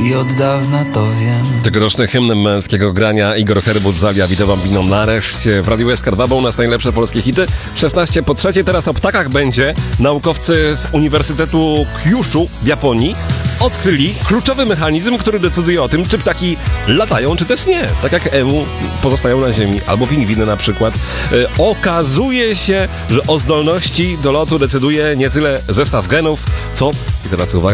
i od dawna to wiem. Tegoroczny hymn męskiego grania Igor Herbut zawia witowambiną nareszcie w Radiu SK2, u nas najlepsze polskie hity. 16 po 3, teraz o ptakach będzie. Naukowcy z Uniwersytetu Kyushu w Japonii odkryli kluczowy mechanizm, który decyduje o tym, czy ptaki latają, czy też nie. Tak jak emu pozostają na ziemi, albo pingwiny na przykład. Okazuje się, że o zdolności do lotu decyduje nie tyle zestaw genów, co, i teraz uwaga,